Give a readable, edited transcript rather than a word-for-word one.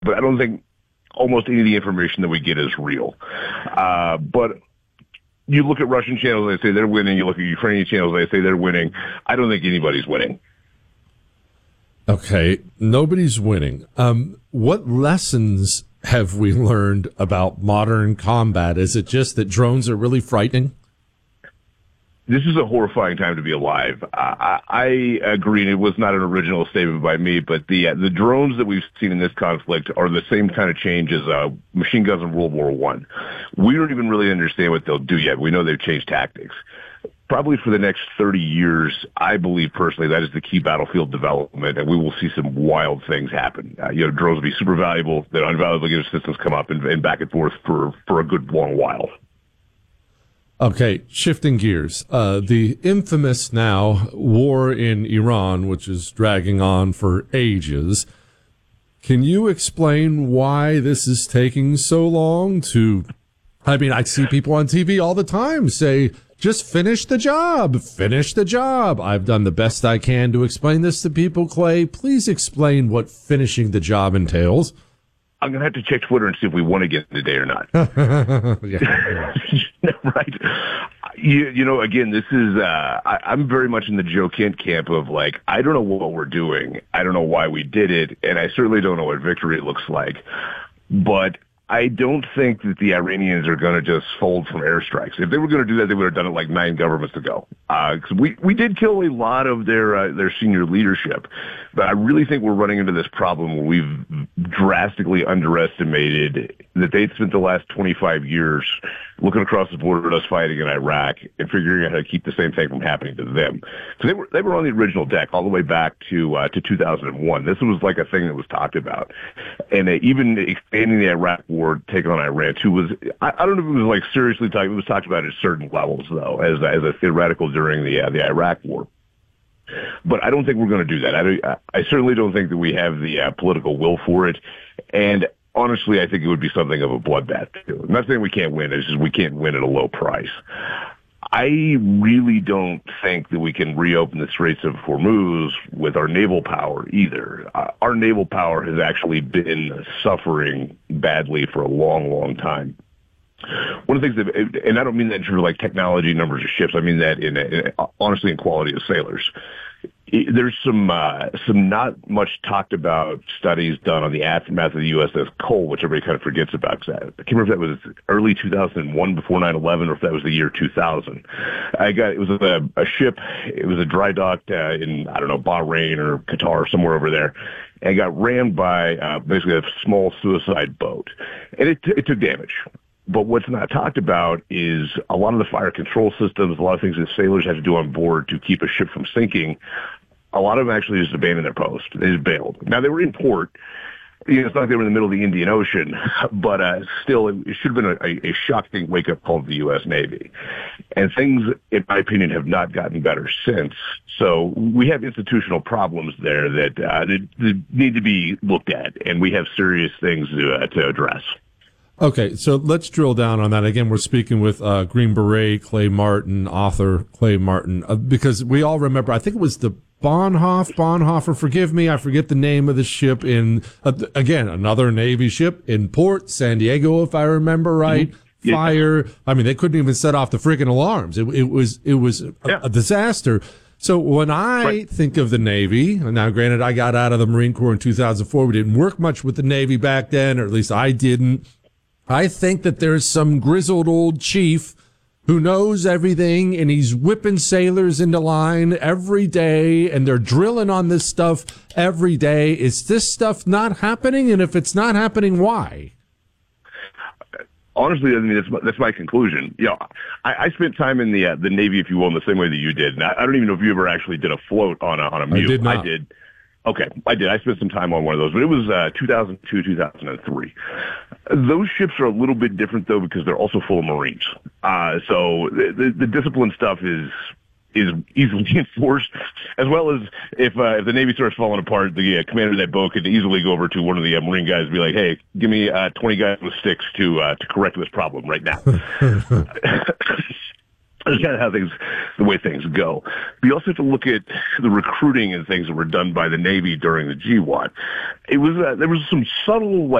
but I don't think almost any of the information that we get is real. But you look at Russian channels, they say they're winning. You look at Ukrainian channels, they say they're winning. I don't think anybody's winning. Okay, nobody's winning. What lessons have we learned about modern combat? Is it just that drones are really frightening? This is a horrifying time to be alive. I agree, and it was not an original statement by me, but the drones that we've seen in this conflict are the same kind of change as machine guns in World War I. We don't even really understand what they'll do yet. We know they've changed tactics. Probably for the next 30 years, I believe personally that is the key battlefield development, and we will see some wild things happen. Drones will be super valuable. They're invaluable because systems come up and back and forth for a good long while. Okay, shifting gears. The infamous now war in Iran, which is dragging on for ages. Can you explain why this is taking so long to... I mean, I see people on TV all the time say, just finish the job. Finish the job. I've done the best I can to explain this to people. Clay, please explain what finishing the job entails. I'm going to have to check Twitter and see if we won again today or not. Right. Again, this is, I'm very much in the Joe Kent camp of like, I don't know what we're doing. I don't know why we did it. And I certainly don't know what victory looks like. But I don't think that the Iranians are going to just fold from airstrikes. If they were going to do that, they would have done it like 9 governments ago. Because we did kill a lot of their senior leadership. But I really think we're running into this problem where we've drastically underestimated that they'd spent the last 25 years looking across the border at us fighting in Iraq and figuring out how to keep the same thing from happening to them. Because they were on the original deck all the way back to 2001. This was like a thing that was talked about. And even expanding the Iraq war, taking on Iran too, was, I don't know if it was like seriously talked, it was talked about at certain levels though, as a theoretical during the Iraq war. But I don't think we're going to do that. I certainly don't think that we have the political will for it. And honestly, I think it would be something of a bloodbath too. I'm not saying we can't win. It's just we can't win at a low price. I really don't think that we can reopen the Straits of Hormuz with our naval power either. Our naval power has actually been suffering badly for a long, long time. One of the things that, and I don't mean that in terms of like technology, numbers of ships. I mean that in honestly in quality of sailors. There's some not much talked about studies done on the aftermath of the USS Cole, which everybody kind of forgets about. I can't remember if that was early 2001 before 9/11 or if that was the year 2000. It was a ship. It was a dry docked in, I don't know, Bahrain or Qatar or somewhere over there, and got rammed by basically a small suicide boat, and it took damage. But what's not talked about is a lot of the fire control systems, a lot of things that sailors have to do on board to keep a ship from sinking. A lot of them actually just abandoned their post. They just bailed. Now, they were in port. It's not like they were in the middle of the Indian Ocean, but still, it should have been a shocking wake-up call to the U.S. Navy. And things, in my opinion, have not gotten better since. So we have institutional problems there that need to be looked at, and we have serious things to address. Okay, so let's drill down on that. Again, we're speaking with Green Beret, Clay Martin, author Clay Martin, because we all remember, I think it was the Bonhoeffer, forgive me, I forget the name of the ship in, again, another Navy ship in port, San Diego, if I remember right. Mm-hmm. Fire. Yeah. I mean, they couldn't even set off the freaking alarms. It was a disaster. So when I think of the Navy, now granted, I got out of the Marine Corps in 2004. We didn't work much with the Navy back then, or at least I didn't. I think that there's some grizzled old chief who knows everything, and he's whipping sailors into line every day, and they're drilling on this stuff every day. Is this stuff not happening? And if it's not happening, why? Honestly, I mean, that's my conclusion. I spent time in the Navy, if you will, in the same way that you did. And I don't even know if you ever actually did a float on a mule. I did not. I did. Okay, I did. I spent some time on one of those, but it was 2002, 2003. Those ships are a little bit different, though, because they're also full of Marines. So the discipline stuff is easily enforced, as well as if the Navy starts falling apart, the commander of that boat could easily go over to one of the Marine guys and be like, hey, give me 20 guys with sticks to correct this problem right now. That's kind of how the way things go. But you also have to look at the recruiting and things that were done by the Navy during the GWOT. There was some subtle,